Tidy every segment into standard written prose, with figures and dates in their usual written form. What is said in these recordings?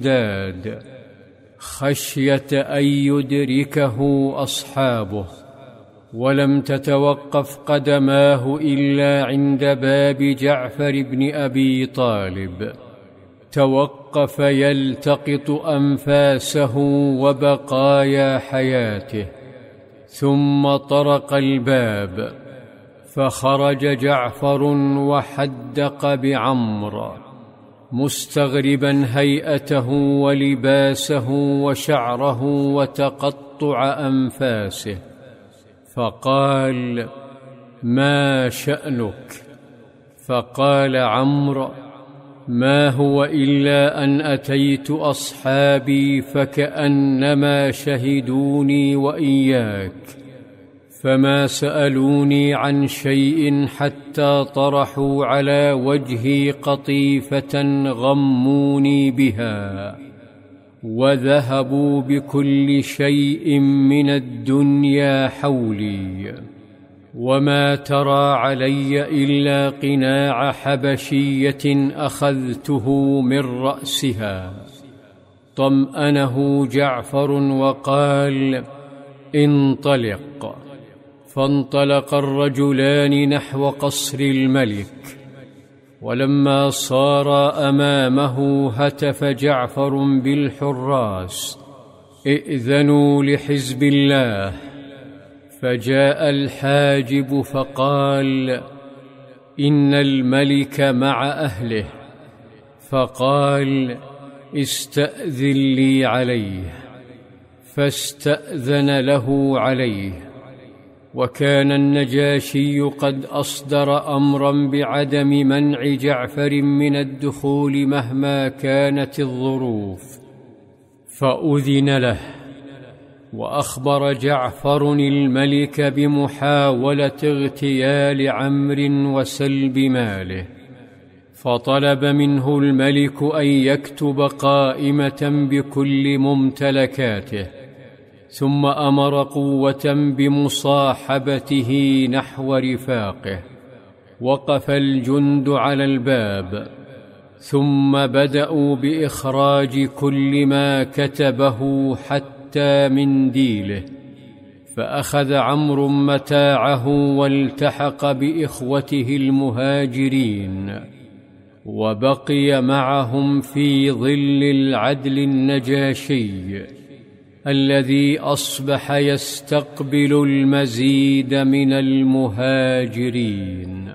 داد خشية أن يدركه أصحابه، ولم تتوقف قدماه إلا عند باب جعفر بن أبي طالب. توقف يلتقط أنفاسه وبقايا حياته، ثم طرق الباب، فخرج جعفر وحدق بعمرو، مستغربا هيئته ولباسه وشعره وتقطع أنفاسه، فقال: ما شأنك؟ فقال عمرو: ما هو إلا أن أتيت أصحابي فكأنما شهدوني وإياك، فما سألوني عن شيء حتى طرحوا على وجهي قطيفة غموني بها، وذهبوا بكل شيء من الدنيا حولي، وما ترى علي إلا قناع حبشية أخذته من رأسها. طمأنه جعفر وقال: انطلق. فانطلق الرجلان نحو قصر الملك، ولما صارا أمامه هتف جعفر بالحراس: ائذنوا لحزب الله. فجاء الحاجب فقال: إن الملك مع أهله. فقال: استأذن لي عليه. فاستأذن له عليه، وكان النجاشي قد أصدر أمرا بعدم منع جعفر من الدخول مهما كانت الظروف، فأذن له. وأخبر جعفر الملك بمحاولة اغتيال عمرو وسلب ماله، فطلب منه الملك أن يكتب قائمة بكل ممتلكاته، ثم أمر قوة بمصاحبته نحو رفاقه. وقف الجند على الباب، ثم بدأوا بإخراج كل ما كتبه حتى منديله، فأخذ عمرو متاعه والتحق بإخوته المهاجرين، وبقي معهم في ظل العدل النجاشي الذي أصبح يستقبل المزيد من المهاجرين.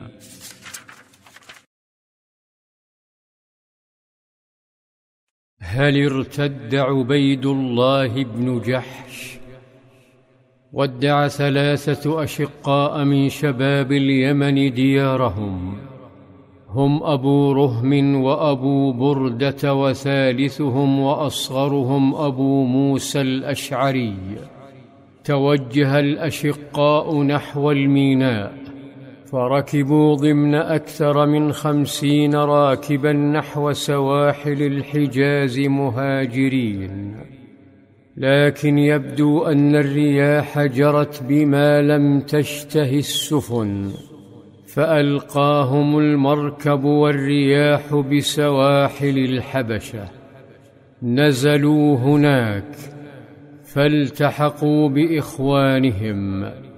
هل ارتد عبيد الله بن جحش؟ ودع 3 أشقاء من شباب اليمن ديارهم، هم أبو رهم وأبو بردة، وثالثهم وأصغرهم أبو موسى الأشعري. توجه الأشقاء نحو الميناء، فركبوا ضمن أكثر من 50 راكبا نحو سواحل الحجاز مهاجرين، لكن يبدو أن الرياح جرت بما لم تشته السفن، فألقاهم المركب والرياح بسواحل الحبشة. نزلوا هناك فالتحقوا بإخوانهم،